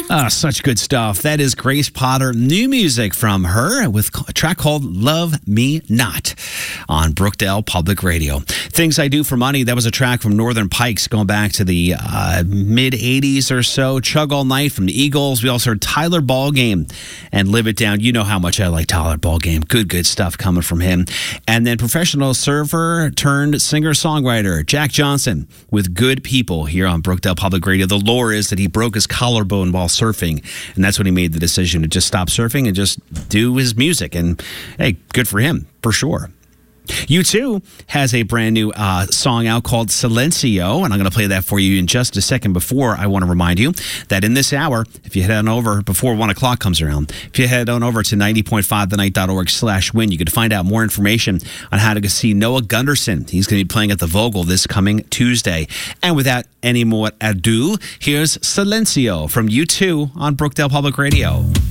Such good stuff. That is Grace Potter. New music from her with a track called Love Me Not on Brookdale Public Radio. Things I Do for Money. That was a track from Northern Pikes going back to the mid-'80s or so. Chug All Night from the Eagles. We also heard Tyler Ballgame and Live It Down. You know how much I like Tyler Ballgame. Good stuff coming from him. And then professional surfer turned singer-songwriter Jack Johnson with Good People here on Brookdale Public Radio. The lore is that he broke his collarbone while surfing, and that's when he made the decision to just stop surfing and just do his music. And hey, good for him, for sure. U2 has a brand new song out called Silencio, and I'm going to play that for you in just a second. Before, I want to remind you that in this hour, if you head on over before 1 o'clock comes around, if you head on over to 90.5thenight.org/win, you can find out more information on how to see Noah Gunderson. He's going to be playing at the Vogel this coming Tuesday. And without any more ado, here's Silencio from U2 on Brookdale Public Radio.